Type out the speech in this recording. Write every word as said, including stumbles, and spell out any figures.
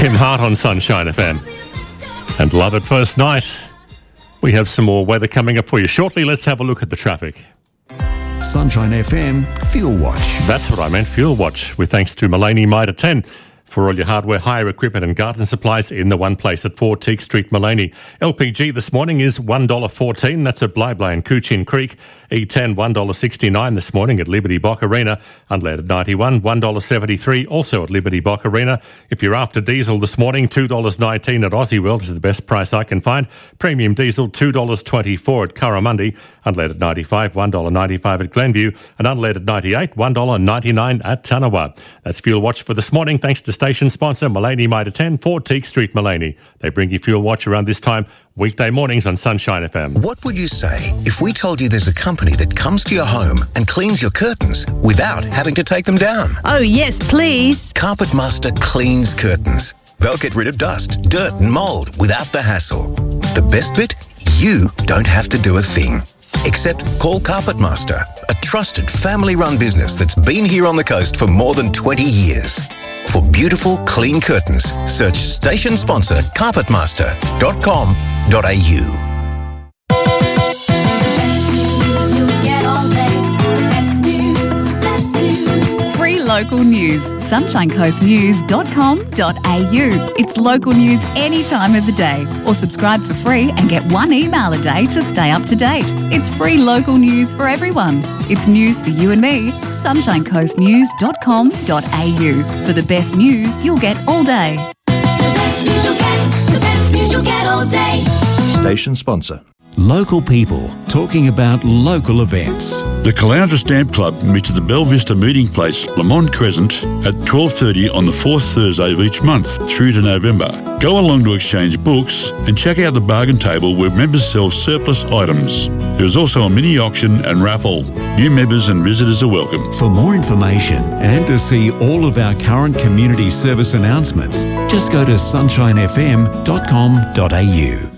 Tim Hart on Sunshine F M. And Love at First Night. We have some more weather coming up for you shortly. Let's have a look at the traffic. Sunshine F M Fuel Watch. That's what I meant, Fuel Watch, with thanks to Mullaney Mitre ten. For all your hardware, hire equipment and garden supplies in the one place at four Teague Street, Mullaney. L P G this morning is one dollar fourteen. That's at Blyblay and Coochin Creek. E ten, one dollar sixty-nine this morning at Liberty Bock Arena. Unleaded ninety-one, one dollar seventy-three, also at Liberty Bock Arena. If you're after diesel this morning, two dollars nineteen at Aussie World is the best price I can find. Premium diesel, two dollars twenty-four at Curramundi. Unleaded ninety-five, one dollar ninety-five at Glenview. And unleaded ninety-eight, one dollar ninety-nine at Tanawa. That's Fuel Watch for this morning, thanks to station sponsor Mullaney Mitre ten, four Teague Street, Mullaney. They bring you Fuel Watch around this time, weekday mornings on Sunshine F M. What would you say if we told you there's a company that comes to your home and cleans your curtains without having to take them down? Oh, yes, please. Carpetmaster cleans curtains. They'll get rid of dust, dirt and mould without the hassle. The best bit? You don't have to do a thing. Except call Carpetmaster, a trusted family-run business that's been here on the coast for more than twenty years. For beautiful, clean curtains, search station sponsor carpetmaster dot com dot a u. Free local news. sunshine coast news dot com dot a u. It's local news any time of the day. Or subscribe for free and get one email a day to stay up to date. It's free local news for everyone. It's news for you and me. sunshine coast news dot com dot a u. For the best news you'll get all day. The best news you'll get, the best news you'll get all day. Station sponsor. Local people talking about local events. The Caloundra Stamp Club meets at the Belle Vista Meeting Place, Lamont Crescent, at twelve thirty on the fourth Thursday of each month through to November. Go along to exchange books and check out the bargain table where members sell surplus items. There is also a mini auction and raffle. New members and visitors are welcome. For more information and to see all of our current community service announcements, just go to sunshine f m dot com dot a u.